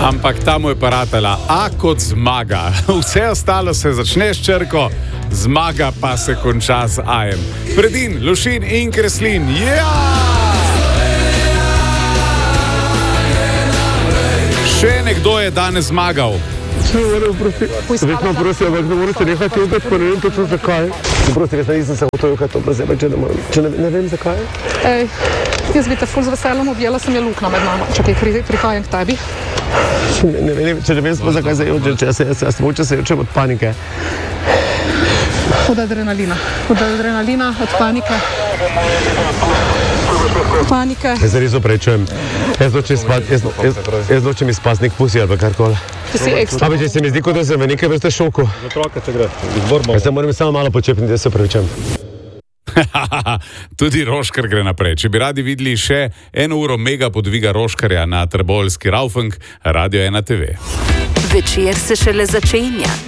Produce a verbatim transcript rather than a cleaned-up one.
Ampak tam je paratala A kot zmaga. Vse ostalo se začne s črko, zmaga pa se konča z A-jem. Predin, Lušin in Kreslin. Ja! Še nekdo je danes zmagal. Vedno prosim, ampak ne morete nehati jokati, pa ne vem točno zakaj. Prosim, jaz nisem se hotel jokati, prosim, če, če ne, ne vem zakaj. Ej, jaz bi te ful z veseljem objela, sem je lukna med nama. Čakaj, prihajam k tebi. Če ne, ne, ne, če ne vem sploh zakaj se jočem, če se, jaz moče se jočem od panike. Od adrenalina. Od adrenalina, od panike. Panike. Jaz se res oprečujem. Jaz nočem spati, jaz, jaz, jaz nočem izpasti nek pusi ali pa karkoli. Ti si ekstra. Abi, če se mi zdi, kot da sem v nekaj vrste šoku. Za otroka, če gre. Izborimo. Jaz se moram samo malo počepniti, da se opravičujem. Tudi Roškar gre naprej. Če bi radi videli še eno uro mega podviga Roškarja na trboveljski Raufeng, Radio ena te ve. Večer se šele začenja.